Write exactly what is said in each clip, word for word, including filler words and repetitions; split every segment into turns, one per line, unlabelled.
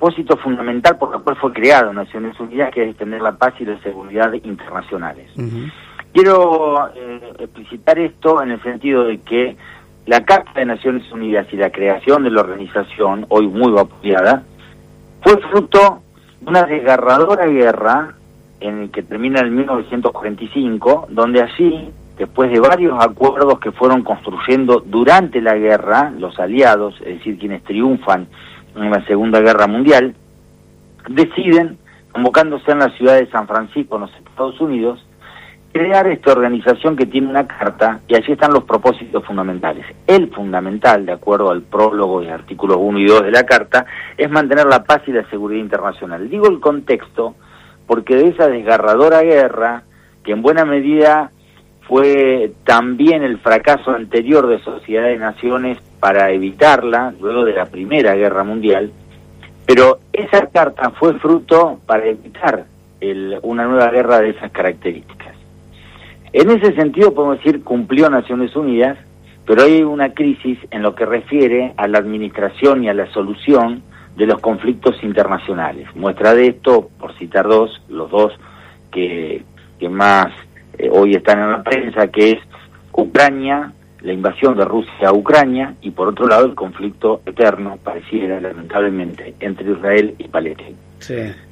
propósito fundamental por el cual fue creado Naciones Unidas, que es defender la paz y la seguridad internacionales. Uh-huh. Quiero eh, explicitar esto en el sentido de que la Carta de Naciones Unidas y la creación de la organización, hoy muy vapuleada, fue fruto de una desgarradora guerra en el que termina en mil novecientos cuarenta y cinco, donde allí, después de varios acuerdos que fueron construyendo durante la guerra, los aliados, es decir, quienes triunfan en la Segunda Guerra Mundial, deciden, convocándose en la ciudad de San Francisco, en los Estados Unidos, crear esta organización que tiene una carta, y allí están los propósitos fundamentales. El fundamental, de acuerdo al prólogo y artículos uno y dos de la carta, es mantener la paz y la seguridad internacional. Digo el contexto porque de esa desgarradora guerra, que en buena medida fue también el fracaso anterior de Sociedad de Naciones para evitarla, luego de la Primera Guerra Mundial, pero esa carta fue fruto para evitar el, una nueva guerra de esas características. En ese sentido, podemos decir, cumplió Naciones Unidas, pero hay una crisis en lo que refiere a la administración y a la solución de los conflictos internacionales. Muestra de esto, por citar dos, los dos que, que más eh, hoy están en la prensa, que es Ucrania, la invasión de Rusia a Ucrania, y por otro lado el conflicto eterno, pareciera lamentablemente, entre Israel y Palestina. Sí.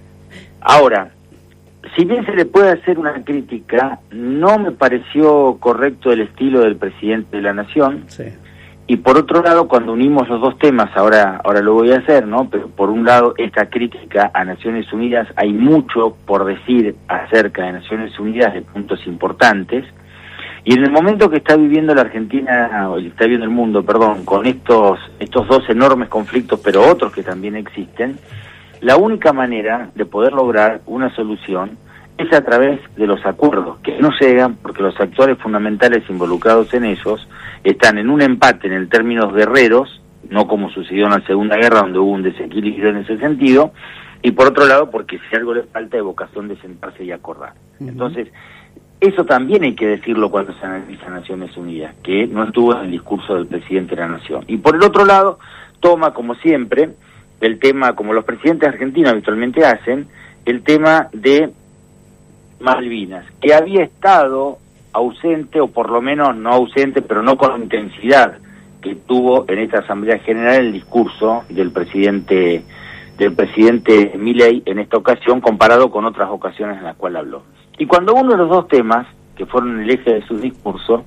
Ahora, si bien se le puede hacer una crítica, no me pareció correcto el estilo del presidente de la Nación. Sí. Y por otro lado, cuando unimos los dos temas, ahora ahora lo voy a hacer, ¿no? Pero por un lado, esta crítica a Naciones Unidas, hay mucho por decir acerca de Naciones Unidas, de puntos importantes. Y en el momento que está viviendo la Argentina, o está viviendo el mundo, perdón, con estos estos dos enormes conflictos, pero otros que también existen, la única manera de poder lograr una solución es a través de los acuerdos, que no llegan porque los actores fundamentales involucrados en ellos están en un empate en el términos guerreros, no como sucedió en la Segunda Guerra, donde hubo un desequilibrio en ese sentido, y por otro lado porque si algo le falta es vocación de sentarse y acordar. Uh-huh. Entonces, eso también hay que decirlo cuando se analiza Naciones Unidas, que no estuvo en el discurso del presidente de la Nación. Y por el otro lado, toma, como siempre, el tema, como los presidentes argentinos habitualmente hacen, el tema de Malvinas, que había estado ausente, o por lo menos no ausente, pero no con la intensidad que tuvo en esta Asamblea General el discurso del presidente del presidente Milei en esta ocasión, comparado con otras ocasiones en las cuales habló. Y cuando uno de los dos temas, que fueron el eje de su discurso,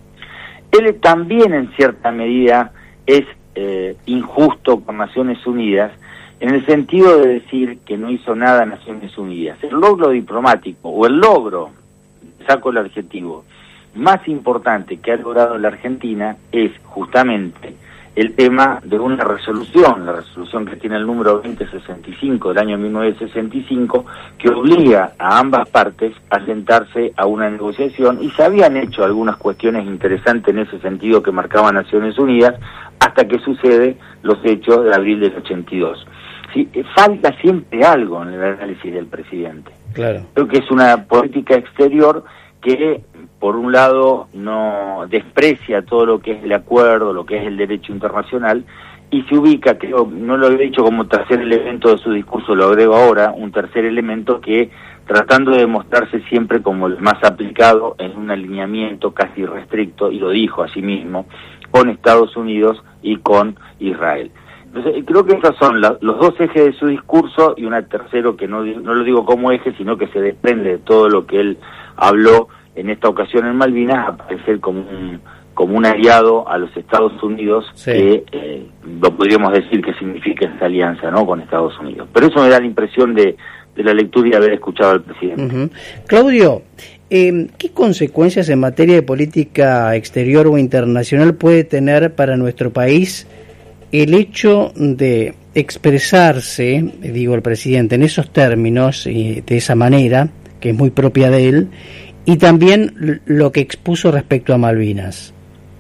él también en cierta medida es eh, injusto con Naciones Unidas, en el sentido de decir que no hizo nada Naciones Unidas. El logro diplomático, o el logro, saco el adjetivo, más importante que ha logrado la Argentina es justamente el tema de una resolución, la resolución que tiene el número veinte sesenta y cinco del año mil novecientos sesenta y cinco, que obliga a ambas partes a sentarse a una negociación, y se habían hecho algunas cuestiones interesantes en ese sentido que marcaba Naciones Unidas, hasta que sucede los hechos de abril del ochenta y dos. Sí, falta siempre algo en el análisis del presidente. Claro. Creo que es una política exterior que, por un lado, no desprecia todo lo que es el acuerdo, lo que es el derecho internacional, y se ubica, creo, no lo había dicho como tercer elemento de su discurso, lo agrego ahora, un tercer elemento que, tratando de mostrarse siempre como el más aplicado en un alineamiento casi restricto, y lo dijo a sí mismo, con Estados Unidos y con Israel. Entonces, creo que esos son la, los dos ejes de su discurso, y un tercero que no, no lo digo como eje, sino que se desprende de todo lo que él habló en esta ocasión en Malvinas, a parecer como un, como un aliado a los Estados Unidos, sí. que eh, lo podríamos decir que significa esta alianza, ¿no?, con Estados Unidos. Pero eso me da la impresión de, de la lectura y haber escuchado al presidente. Uh-huh. Claudio, eh, ¿qué consecuencias en materia de política exterior o internacional puede tener para nuestro país el hecho de expresarse, digo el presidente, en esos términos y de esa manera, que es muy propia de él, y también lo que expuso respecto a Malvinas?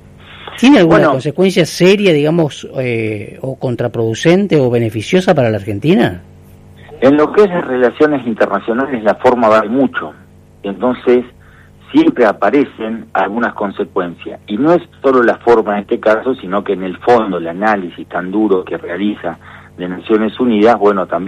¿Tiene alguna bueno, consecuencia seria, digamos, eh, o contraproducente o beneficiosa para la Argentina? En lo que es las relaciones internacionales, la forma vale mucho. Entonces, siempre aparecen algunas consecuencias. Y no es solo la forma en este caso, sino que en el fondo, el análisis tan duro que realiza de Naciones Unidas, bueno, también